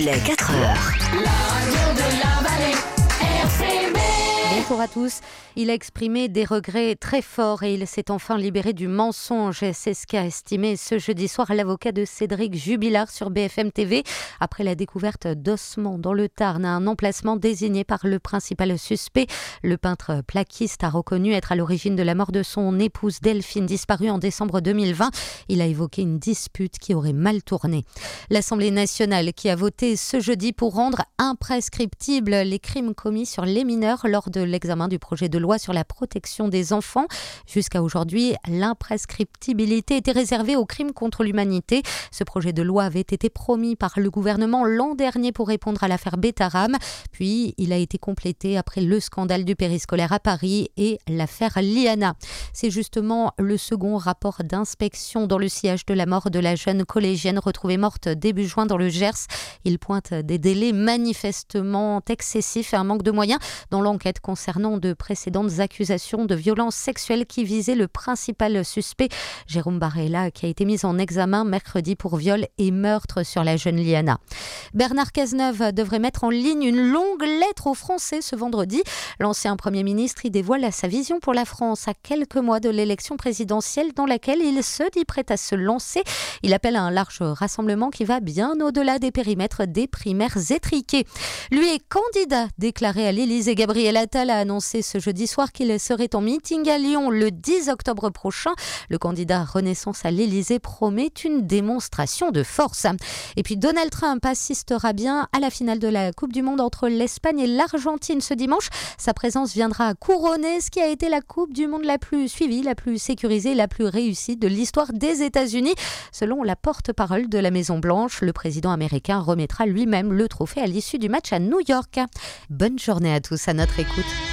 Les 4 heures. La radio de la vallée, RCB. Bonjour à tous. Il a exprimé des regrets très forts et il s'est enfin libéré du mensonge. C'est ce qu'a estimé ce jeudi soir l'avocat de Cédric Jubilard sur BFM TV après la découverte d'ossements dans le Tarn, à un emplacement désigné par le principal suspect. Le peintre plaquiste a reconnu être à l'origine de la mort de son épouse Delphine, disparue en décembre 2020. Il a évoqué une dispute qui aurait mal tourné. L'Assemblée nationale qui a voté ce jeudi pour rendre imprescriptibles les crimes commis sur les mineurs lors de l'examen du projet de loi sur la protection des enfants. Jusqu'à aujourd'hui, l'imprescriptibilité était réservée aux crimes contre l'humanité. Ce projet de loi avait été promis par le gouvernement l'an dernier pour répondre à l'affaire Betaram. Puis, il a été complété après le scandale du périscolaire à Paris et l'affaire Liana. C'est justement le second rapport d'inspection dans le sillage de la mort de la jeune collégienne retrouvée morte début juin dans le Gers. Il pointe des délais manifestement excessifs et un manque de moyens dans l'enquête concernant de précédentes accusations de violences sexuelles qui visaient le principal suspect, Jérôme Barella, qui a été mis en examen mercredi pour viol et meurtre sur la jeune Liana. Bernard Cazeneuve devrait mettre en ligne une longue lettre aux Français ce vendredi. L'ancien Premier ministre y dévoile sa vision pour la France à quelques mois de l'élection présidentielle dans laquelle il se dit prêt à se lancer. Il appelle à un large rassemblement qui va bien au-delà des périmètres des primaires étriquées. Lui est candidat déclaré à l'Élysée. Gabriel Attal a annoncé ce jeudi soir qu'il serait en meeting à Lyon le 10 octobre prochain. Le candidat Renaissance à l'Élysée promet une démonstration de force. Et puis Donald Trump assistera bien à la finale de la Coupe du Monde entre l'Espagne et l'Argentine ce dimanche. Sa présence viendra couronner ce qui a été la Coupe du Monde la plus suivie, la plus sécurisée, la plus réussie de l'histoire des États-Unis. Selon la porte-parole de la Maison-Blanche, le président américain remettra lui-même le trophée à l'issue du match à New York. Bonne journée à tous à notre écoute.